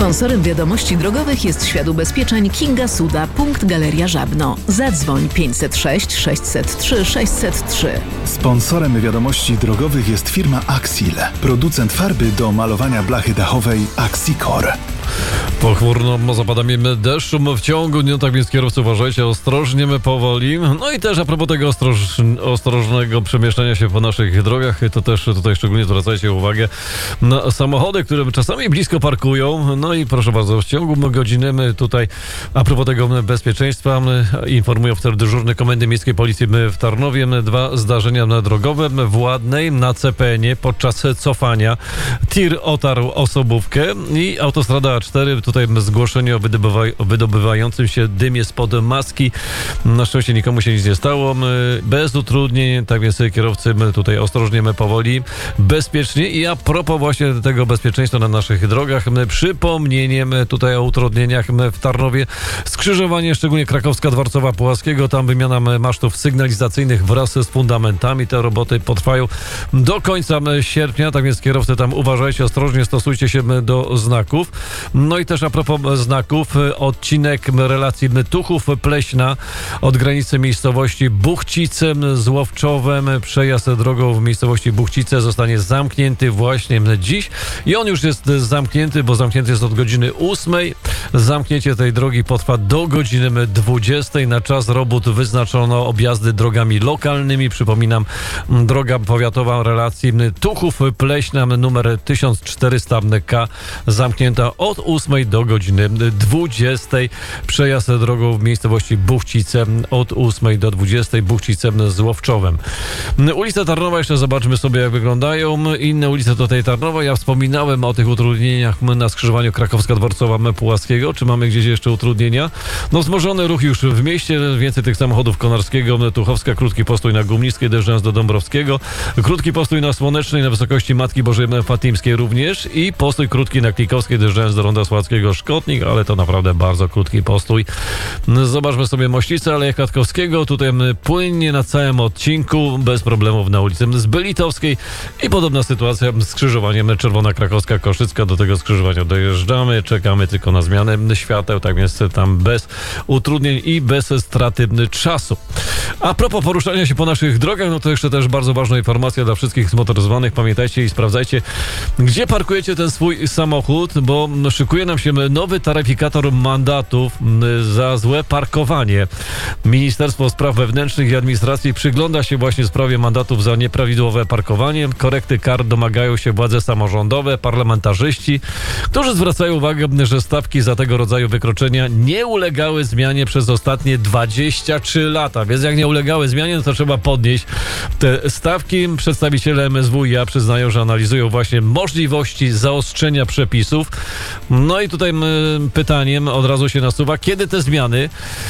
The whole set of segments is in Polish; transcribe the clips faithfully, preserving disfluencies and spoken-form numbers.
Sponsorem wiadomości drogowych jest Świat Ubezpieczeń Kinga Suda, punkt Galeria Żabno. Zadzwoń pięćset sześć sześćset trzy sześćset trzy. Sponsorem wiadomości drogowych jest firma Axil, producent farby do malowania blachy dachowej Axicor. Pochmurno, z opadami deszczu w ciągu dnia, tak więc kierowcy uważajcie, ostrożnie, powoli. No i też a propos tego ostroż, ostrożnego przemieszczania się po naszych drogach, to też tutaj szczególnie zwracajcie uwagę na samochody, które czasami blisko parkują. No i proszę bardzo, w ciągu godziny my tutaj a propos tego bezpieczeństwa informują wtedy dyżurny Komendy Miejskiej Policji w Tarnowie dwa zdarzenia drogowe w Ładnej na C P N-ie podczas cofania. Tir otarł osobówkę i autostrada A cztery, tutaj zgłoszenie o, wydobywa- o wydobywającym się dymie spod maski. Na szczęście nikomu się nic nie stało. Bez utrudnień, tak więc kierowcy tutaj ostrożnie, powoli, bezpiecznie. I a propos właśnie tego bezpieczeństwa na naszych drogach, przypomnieniem tutaj o utrudnieniach w Tarnowie. Skrzyżowanie, szczególnie Krakowska Dworcowa Puławskiego, tam wymiana masztów sygnalizacyjnych wraz z fundamentami. Te roboty potrwają do końca sierpnia, tak więc kierowcy tam uważajcie, ostrożnie stosujcie się do znaków. No i też a propos znaków, odcinek relacji Tuchów-Pleśna od granicy miejscowości Buchcice z Łowczowem. Przejazd drogą w miejscowości Buchcice zostanie zamknięty właśnie dziś i on już jest zamknięty, bo zamknięty jest od godziny ósmej. Zamknięcie tej drogi potrwa do godziny dwudziestej. Na czas robót wyznaczono objazdy drogami lokalnymi. Przypominam, droga powiatowa relacji Tuchów-Pleśna numer tysiąc czterysta K zamknięta od ósmej do godziny dwudziestej. Przejazd drogą w miejscowości Buchcice od ósmej do dwudziestej. Buchcice z Łowczowem. Ulice Tarnowa, jeszcze zobaczmy sobie, jak wyglądają. Inne ulice tutaj Tarnowa. Ja wspominałem o tych utrudnieniach na skrzyżowaniu Krakowska Dworcowa Puławskiego. Czy mamy gdzieś jeszcze utrudnienia? No wzmożony ruch już w mieście. Więcej tych samochodów Konarskiego, Tuchowska, krótki postój na Gumnickiej, dojeżdżając do Dąbrowskiego. Krótki postój na Słonecznej, na wysokości Matki Bożej Fatimskiej również. I postój krótki na Klikowskiej, dojeżdżając do Ronda Słowackiego Szkotnik, ale to naprawdę bardzo krótki postój. Zobaczmy sobie Mościcę, Aleja Kwiatkowskiego. Tutaj płynnie na całym odcinku, bez problemów na ulicy Zbylitowskiej. I podobna sytuacja z skrzyżowaniem Czerwona Krakowska Koszycka. Do tego skrzyżowania dojeżdżamy, czekamy tylko na zmianę świateł, tak więc tam bez utrudnień i bez straty czasu. A propos poruszania się po naszych drogach, no to jeszcze też bardzo ważna informacja dla wszystkich zmotoryzowanych. Pamiętajcie i sprawdzajcie, gdzie parkujecie ten swój samochód, bo szykuje nam się nowy taryfikator mandatów za złe parkowanie. Ministerstwo Spraw Wewnętrznych i Administracji przygląda się właśnie sprawie mandatów za nieprawidłowe parkowanie. Korekty kar domagają się władze samorządowe, parlamentarzyści, którzy zwracają uwagę, że stawki za tego rodzaju wykroczenia nie ulegały zmianie przez ostatnie dwadzieścia trzy lata. Więc jak nie ulegały zmianie, no to trzeba podnieść te stawki. Przedstawiciele M S W i A przyznają, że analizują właśnie możliwości zaostrzenia przepisów. No i tutaj pytaniem od razu się nasuwa, kiedy te zmiany?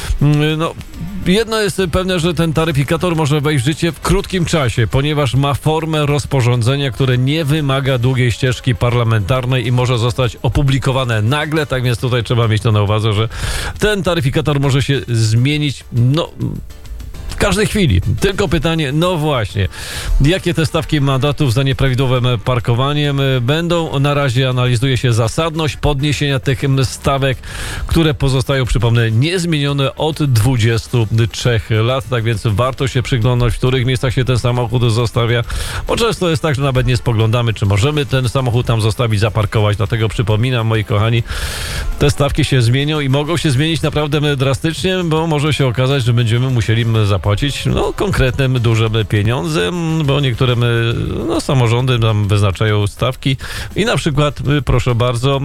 No, jedno jest pewne, że ten taryfikator może wejść w życie w krótkim czasie, ponieważ ma formę rozporządzenia, które nie wymaga długiej ścieżki parlamentarnej i może zostać opublikowane nagle, tak więc tutaj trzeba mieć to na uwadze, że ten taryfikator może się zmienić, no... w każdej chwili. Tylko pytanie, no właśnie, jakie te stawki mandatów za nieprawidłowe parkowanie będą? Na razie analizuje się zasadność podniesienia tych stawek, które pozostają, przypomnę, niezmienione od dwudziestu trzech lat, tak więc warto się przyglądać, w których miejscach się ten samochód zostawia, bo często jest tak, że nawet nie spoglądamy, czy możemy ten samochód tam zostawić, zaparkować. Dlatego przypominam, moi kochani, te stawki się zmienią i mogą się zmienić naprawdę drastycznie, bo może się okazać, że będziemy musieli zapłacić no, konkretne, duże pieniądze, bo niektóre no, samorządy nam wyznaczają stawki i na przykład, proszę bardzo,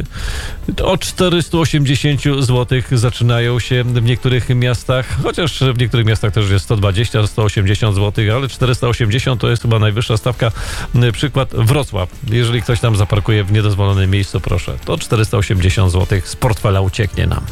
od czterysta osiemdziesiąt złotych zaczynają się w niektórych miastach, chociaż w niektórych miastach też jest sto dwadzieścia, sto osiemdziesiąt złotych, ale czterysta osiemdziesiąt to jest chyba najwyższa stawka. Przykład Wrocław. Jeżeli ktoś tam zaparkuje w niedozwolonym miejscu, proszę, to czterysta osiemdziesiąt złotych z portfela ucieknie nam.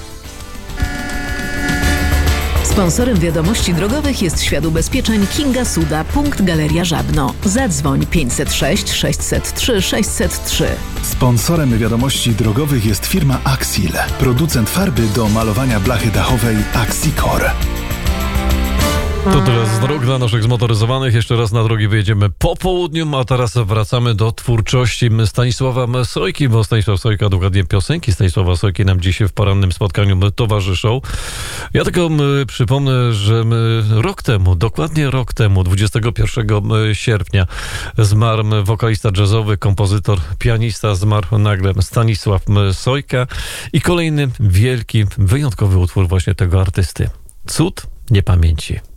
Sponsorem wiadomości drogowych jest Świat Ubezpieczeń Kinga Suda, punkt Galeria Żabno. Zadzwoń pięćset sześć sześćset trzy sześćset trzy. Sponsorem wiadomości drogowych jest firma Axil, producent farby do malowania blachy dachowej Axicor. To tyle z dróg dla naszych zmotoryzowanych. Jeszcze raz na drogi wyjedziemy po południu, a teraz wracamy do twórczości Stanisława Sojki, bo Stanisław Sojka, dokładnie piosenki Stanisława Sojki nam dziś w porannym spotkaniu towarzyszą. Ja tylko przypomnę, że rok temu, dokładnie rok temu, dwudziestego pierwszego sierpnia zmarł wokalista jazzowy, kompozytor, pianista, zmarł nagle Stanisław Sojka i kolejny wielki, wyjątkowy utwór właśnie tego artysty. Cud niepamięci.